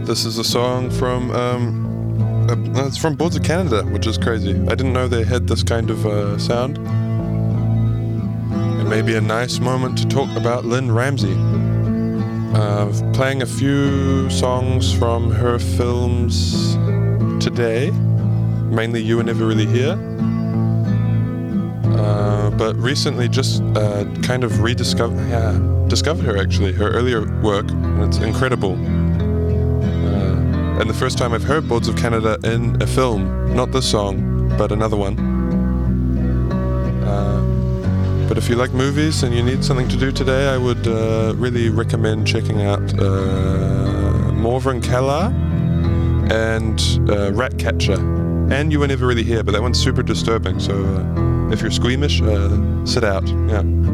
This is a song from it's from Boards of Canada, which is crazy. I didn't know they had this kind of sound. It may be a nice moment to talk about Lynne Ramsay. Playing a few songs from her films today, mainly You Were Never Really Here. But recently just kind of discovered her actually, her earlier work, and it's incredible. And the first time I've heard Boards of Canada in a film, not this song, but another one. But if you like movies and you need something to do today, I would really recommend checking out Morven Keller and Ratcatcher. And You Were Never Really Here, but that one's super disturbing, so if you're squeamish, sit out. Yeah.